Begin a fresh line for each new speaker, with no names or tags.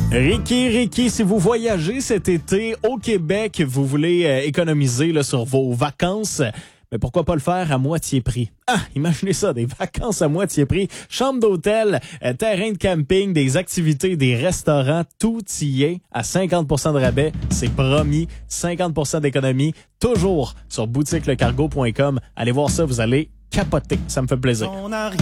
Ricky, si vous voyagez cet été au Québec, vous voulez économiser là, sur vos vacances, mais pourquoi pas le faire à moitié prix? Ah, imaginez ça, des vacances à moitié prix, chambre d'hôtel, terrain de camping, des activités, des restaurants, tout y est à 50% de rabais. C'est promis, 50% d'économie, toujours sur boutiquelecargo.com. Allez voir ça, vous allez capoter, ça me fait plaisir.